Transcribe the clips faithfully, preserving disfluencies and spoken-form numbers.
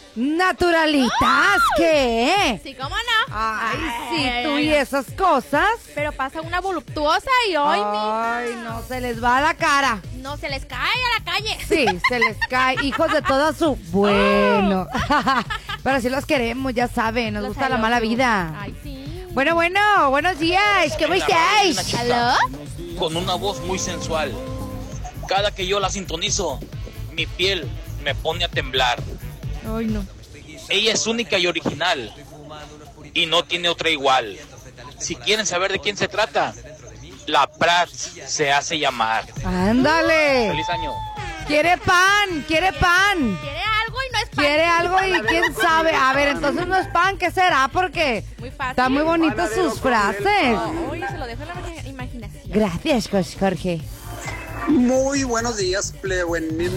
¿Naturalitas? ¿Qué? Sí, ¿cómo no? Ay, sí, Ay, tú ay, y ay. esas cosas. Pero pasa una voluptuosa y hoy Ay, no, se les va a la cara. no se les cae a la calle. Sí, se les cae, hijos de toda su... Bueno, pero sí los queremos, ya saben, nos Los gusta la I mala love you. vida. Ay, sí. Bueno, bueno, buenos días, ¿cómo En la radio hay una estáis? chica ¿Aló? con una voz muy sensual. Cada que yo la sintonizo, mi piel me pone a temblar. Ay, no. Ella es única y original y no tiene otra igual. Si quieren saber de quién se trata, la Prats se hace llamar. Ándale. ¡Feliz año! Quiere pan, quiere pan. Quiere algo y no es pan. Quiere algo y quién sabe. A ver, entonces no es pan, ¿qué será? Porque Muy fácil. están muy bonitas sus frases. Uy, se lo dejo en la imagi- imaginación. Gracias, Jorge. Muy buenos días, plebuenonas.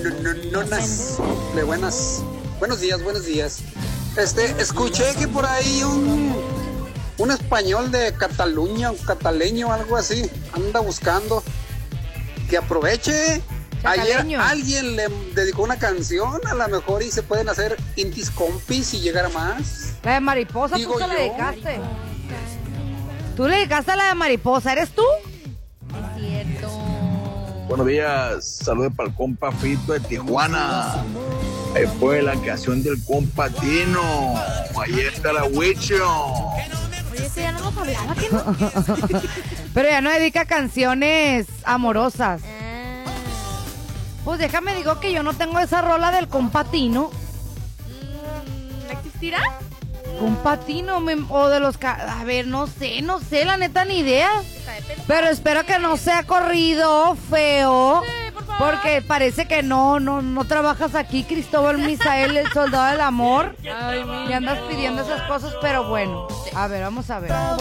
Plebuenas. Buenos días, buenos días. Este, escuché que por ahí un, un español de Cataluña, un cataleño, algo así, anda buscando que aproveche. Chacaleño. Ayer alguien le dedicó una canción, a lo mejor, y se pueden hacer intis compis y llegar a más. La de mariposa, Digo tú se la yo. dedicaste. Tú le dedicaste a la de mariposa, ¿eres tú? Es cierto. Buenos días, saludos para el compa Fito de Tijuana. Ahí fue la canción del compa Tino. Ahí está la Wicho. Oye, ese ya no nos hablaba, ¿qué no? Pero ya no dedica canciones amorosas. Ah, Pues déjame digo que yo no tengo esa rola del compatino. mm, ¿Existirá? Compatino me- o de los... ca- A ver, no sé, no sé, la neta ni idea. Está de pensar. Pero espero que no sea corrido, feo. Sí, por favor. Porque parece que no, no, no trabajas aquí, Cristóbal Misael, el soldado del amor. Ay, Y andas pidiendo esas cosas, pero bueno. A ver, vamos a ver.